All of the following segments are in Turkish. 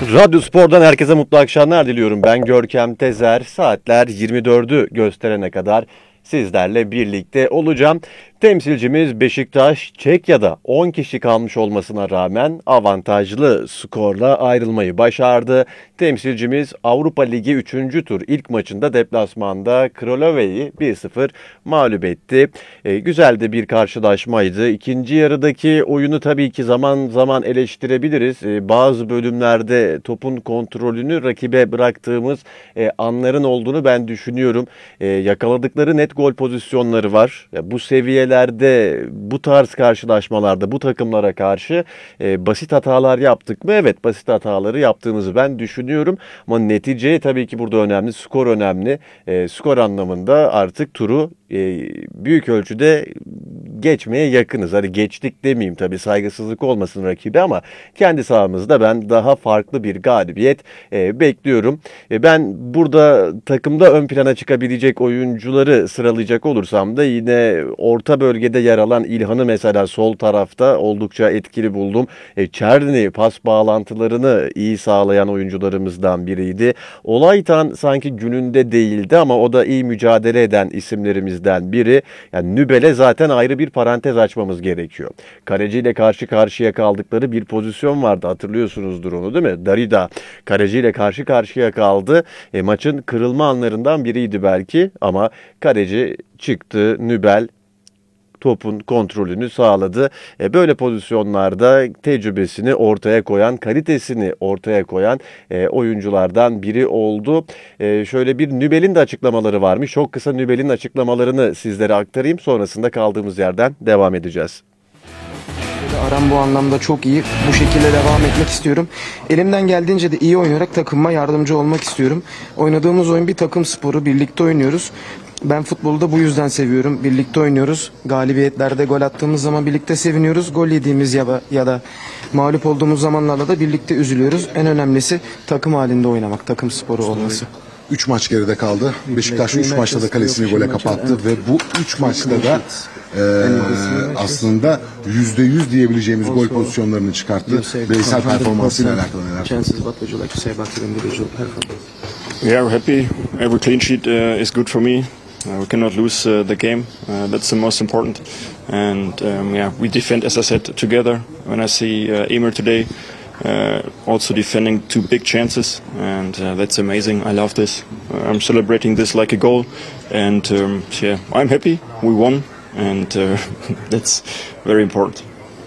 Radyo Spor'dan herkese mutlu akşamlar diliyorum. Ben Görkem Tezer. Saatler 24'ü gösterene kadar sizlerle birlikte olacağım. Temsilcimiz Beşiktaş, Çekya'da 10 kişi kalmış olmasına rağmen avantajlı skorla ayrılmayı başardı. Temsilcimiz Avrupa Ligi 3. tur ilk maçında deplasmanda Kralove'yi 1-0 mağlup etti. Güzel de bir karşılaşmaydı. İkinci yarıdaki oyunu tabii ki zaman zaman eleştirebiliriz. Bazı bölümlerde topun kontrolünü rakibe bıraktığımız anların olduğunu ben düşünüyorum. Yakaladıkları net gol pozisyonları var. Bu seviyelerde, bu tarz karşılaşmalarda bu takımlara karşı basit hatalar yaptık mı? Evet, basit hataları yaptığımızı ben düşünüyorum. Ama netice tabii ki burada önemli. Skor önemli. Skor anlamında artık turu büyük ölçüde geçmeye yakınız. Hani geçtik demeyeyim, tabii saygısızlık olmasın rakibe, ama kendi sahamızda ben daha farklı bir galibiyet bekliyorum. Ben burada takımda ön plana çıkabilecek oyuncuları sıralayacak olursam da yine orta bölgede yer alan İlhan'ı mesela sol tarafta oldukça etkili buldum. Çerni pas bağlantılarını iyi sağlayan oyuncularımızdan biriydi. Olaytan sanki gününde değildi ama o da iyi mücadele eden isimlerimizden biri. Yani Nübel'e zaten ayrı bir parantez açmamız gerekiyor. Kaleciyle karşı karşıya kaldıkları bir pozisyon vardı. Hatırlıyorsunuzdur onu, değil mi? Darida kaleciyle karşı karşıya kaldı. Maçın kırılma anlarından biriydi belki ama kaleci çıktı. Nübel topun kontrolünü sağladı. Böyle pozisyonlarda tecrübesini ortaya koyan, kalitesini ortaya koyan oyunculardan biri oldu. Şöyle bir Nübel'in de açıklamaları varmış. Çok kısa Nübel'in açıklamalarını sizlere aktarayım. Sonrasında kaldığımız yerden devam edeceğiz. Aram bu anlamda çok iyi. Bu şekilde devam etmek istiyorum. Elimden geldiğince de iyi oynayarak takımıma yardımcı olmak istiyorum. Oynadığımız oyun bir takım sporu. Birlikte oynuyoruz. Ben futbolu da bu yüzden seviyorum. Birlikte oynuyoruz. Galibiyetlerde gol attığımız zaman birlikte seviniyoruz. Gol yediğimiz ya da mağlup olduğumuz zamanlarda da birlikte üzülüyoruz. En önemlisi takım halinde oynamak, takım sporu olması. 3 maç geride kaldı. Beşiktaş 3 maçta da kalesini gole kapattı ve bu 3 maçta da aslında %100 diyebileceğimiz gol pozisyonlarını çıkarttı. Bireysel performansıyla alakalı neler? We are happy. Every clean sheet is good for me. We cannot lose the game. That's the most important. And yeah, we defend, as I said, together. When I see Emir today, also defending 2 big chances, and that's amazing. I love this. I'm celebrating this like a goal, and yeah, I'm happy. We won, and that's very important.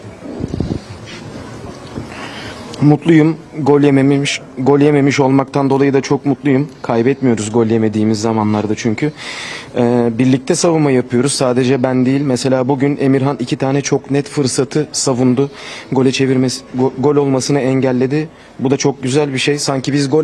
Mutluyum. Gol yememiş olmaktan dolayı da çok mutluyum. Kaybetmiyoruz gol yemediğimiz zamanlarda çünkü. Birlikte savunma yapıyoruz. Sadece ben değil. Mesela bugün Emirhan 2 tane çok net fırsatı savundu. Gol olmasını engelledi. Bu da çok güzel bir şey. Sanki biz gol